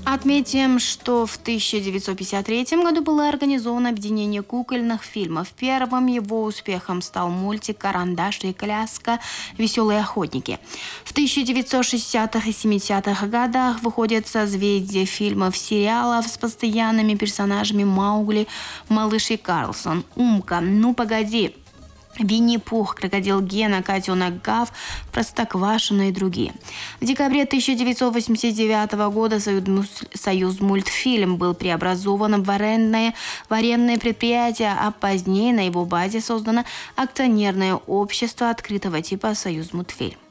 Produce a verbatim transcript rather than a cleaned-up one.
Отметим, что в тысяча девятьсот пятьдесят третьем году было организовано объединение кукольных фильмов. Первым его успехом стал мультик «Карандаш и коляска. Веселые охотники». В тысяча девятьсот шестидесятых и семидесятых годах выходят созвездие фильмов, сериалов с постоянными персонажами Маугли, Малыш и Карлсон, Умка, Ну погоди, Винни-Пух, Крокодил Гена, Котенок Гав, Простоквашино и другие. В декабре тысяча девятьсот восемьдесят девятого года Союзмультфильм был преобразован в арендное, в арендное предприятие, а позднее на его базе создано акционерное общество открытого типа Союзмультфильм.